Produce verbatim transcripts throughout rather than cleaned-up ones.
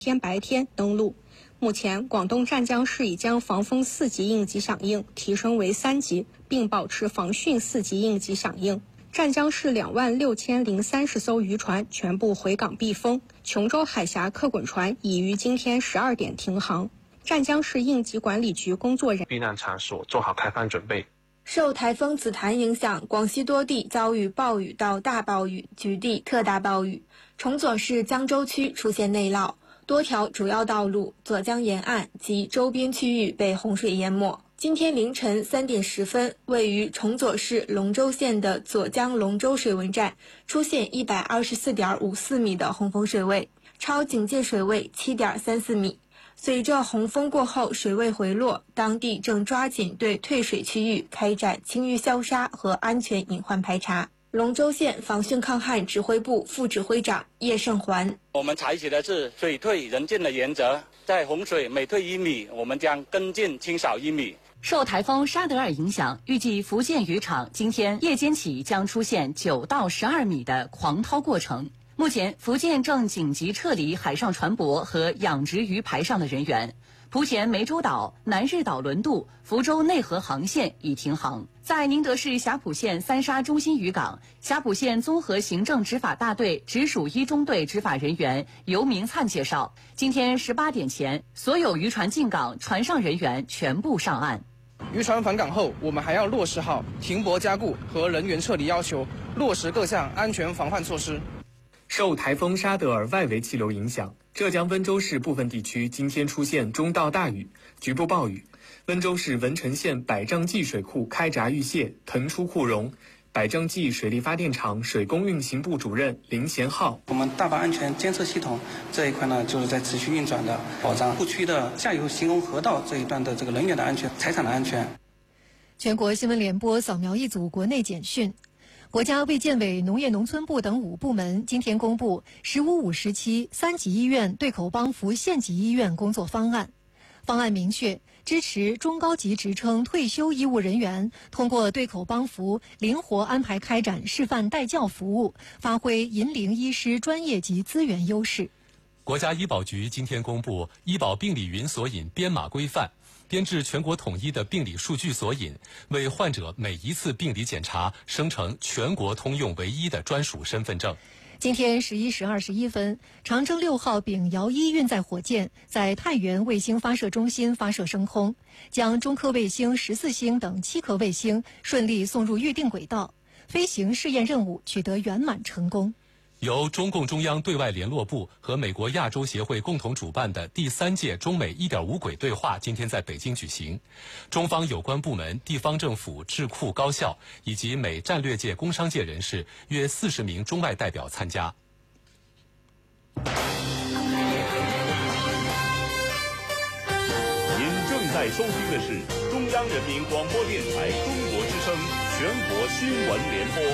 天白天登陆。目前，广东湛江市已将防风四级应急响应提升为三级，并保持防汛四级应急响应。湛江市两万六千零三十艘渔船全部回港避风，琼州海峡客滚船已于今天十二点停航。湛江市应急管理局工作人员避难场所做好开放准备。 受台风紫檀影响，广西多地遭遇暴雨到大暴雨，局地特大暴雨。崇左市江州区出现内涝，多条主要道路、左江沿岸及周边区域被洪水淹没。今天凌晨三点十分，位于崇左市龙州县的左江龙州水文站出现一百二十四点五四米的洪峰水位，超警戒水位七点三四米。随着洪峰过后水位回落，当地正抓紧对退水区域开展清淤消杀和安全隐患排查。龙州县防汛抗旱指挥部副指挥长叶胜环： 我们采取的是水退人进的原则，在洪水每退一米，我们将跟进清扫一米。 受台风沙德尔影响，预计福建渔场今天夜间起将出现九到十二米的狂涛过程。目前，福建正紧急撤离海上船舶和养殖鱼排上的人员。莆田湄洲岛、南日岛轮渡、福州内河航线已停航。在宁德市霞浦县三沙中心渔港，霞浦县综合行政执法大队直属一中队执法人员尤明灿介绍，今天十八点前，所有渔船进港，船上人员全部上岸。 渔船返港后，我们还要落实好停泊加固和人员撤离要求，落实各项安全防范措施。 受台风沙德尔外围气流影响，浙江温州市部分地区今天出现中到大雨，局部暴雨。温州市文成县百丈记水库开闸遇泄，腾出库容。百丈记水利发电厂水工运行部主任林贤浩： 我们大坝安全监测系统这一块呢，就是在持续运转的，保障库区的下游行洪河道这一段的这个人员的安全、财产的安全。 全国新闻联播扫描一组国内简讯。国家卫健委、农业农村部等五部门今天公布“十五五”时期三级医院对口帮扶县级医院工作方案。方案明确，支持中高级职称退休医务人员通过对口帮扶，灵活安排开展示范带教服务，发挥银龄医师专业及资源优势。 国家医保局今天公布医保病理云索引编码规范，编制全国统一的病理数据索引，为患者每一次病理检查生成全国通用唯一的专属身份证。 今天十一时二十一分，长征六号丙遥一运载火箭在太原卫星发射中心发射升空，将中科卫星十四星等七颗卫星顺利送入预定轨道，飞行试验任务取得圆满成功。 由中共中央对外联络部和美国亚洲协会共同主办的第三届中美 一点五 轨对话今天在北京举行，中方有关部门、地方政府、智库、高校以及美战略界、工商界人士约四十名中外代表参加。 您正在收听的是中央人民广播电台中国之声全国新闻联播。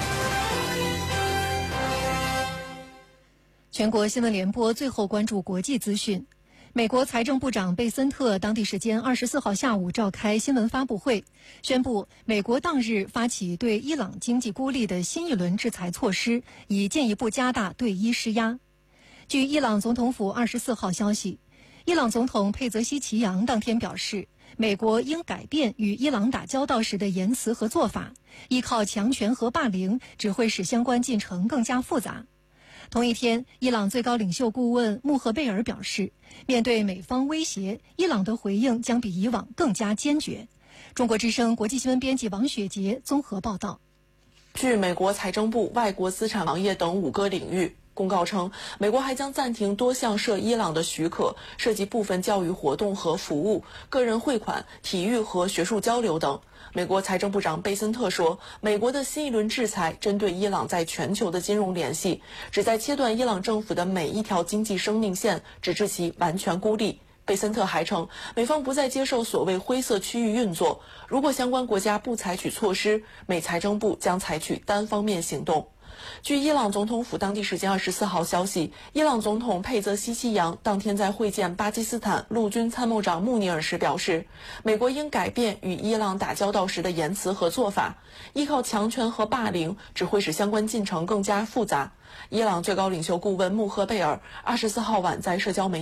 全国新闻联播最后关注国际资讯。美国财政部长贝森特当地时间二十四号下午召开新闻发布会，宣布美国当日发起对伊朗经济孤立的新一轮制裁措施，以进一步加大对伊施压。据伊朗总统府二十四号消息，伊朗总统佩泽西奇扬当天表示，美国应改变与伊朗打交道时的言辞和做法，依靠强权和霸凌只会使相关进程更加复杂。同一天，伊朗最高领袖顾问穆赫贝尔表示，面对美方威胁，伊朗的回应将比以往更加坚决。中国之声国际新闻编辑王雪杰综合报道。 据美国财政部外国资产行业等五个领域公告称，美国还将暂停多项涉伊朗的许可，涉及部分教育活动和服务、个人汇款、体育和学术交流等。美国财政部长贝森特说，美国的新一轮制裁针对伊朗在全球的金融联系，旨在切断伊朗政府的每一条经济生命线，直至其完全孤立。贝森特还称，美方不再接受所谓灰色区域运作，如果相关国家不采取措施，美财政部将采取单方面行动。 据伊朗总统府当地时间二十四号消息，伊朗总统佩泽西希扬当天在会见巴基斯坦陆军参谋长穆尼尔时表示，美国应改变与伊朗打交道时的言辞和做法，依靠强权和霸凌只会使相关进程更加复杂。伊朗最高领袖顾问穆赫贝尔二十四号晚在社交媒